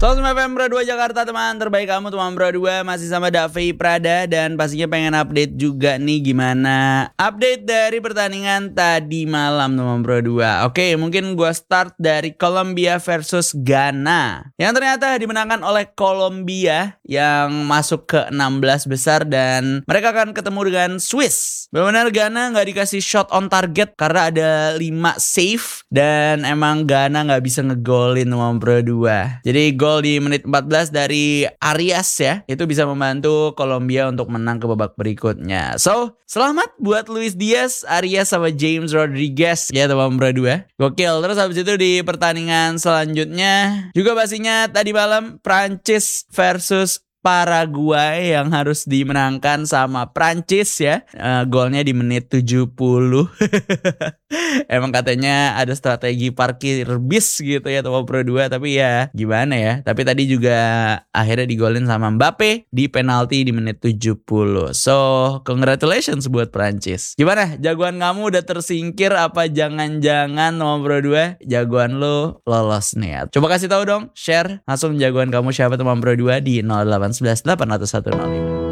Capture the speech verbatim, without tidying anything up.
Sosmed F M Pro dua Jakarta, teman terbaik kamu, teman Pro dua. Masih sama Davi Prada dan pastinya pengen update juga nih gimana update dari pertandingan tadi malam, teman Pro dua. Oke, mungkin gua start dari Kolombia versus Ghana, yang ternyata dimenangkan oleh Kolombia yang masuk ke enam belas besar, dan mereka akan ketemu dengan Swiss. Benar-benar Ghana nggak dikasih shot on target karena ada lima save, dan emang Ghana nggak bisa ngegolin teman Pro dua. Jadi gol di menit empat belas dari Arias ya, itu bisa membantu Kolombia untuk menang ke babak berikutnya. So, selamat buat Luis Diaz, Arias sama James Rodriguez ya teman Pro dua. Gokil. Terus habis itu di pertandingan selanjutnya juga pastinya tadi malam Prancis versus Paraguay yang harus dimenangkan sama Prancis ya. Uh, golnya di menit tujuh puluh. Emang katanya ada strategi parkir bis gitu ya teman Pro dua, tapi ya gimana ya. Tapi tadi juga akhirnya digolin sama Mbappe di penalti di menit tujuh puluh. So, congratulations buat Prancis. Gimana? Jagoan kamu udah tersingkir apa jangan-jangan teman Pro dua jagoan lo lolos nih ya? Coba kasih tahu dong, share langsung jagoan kamu siapa teman Pro dua di nol delapan satu satu delapan nol satu nol lima.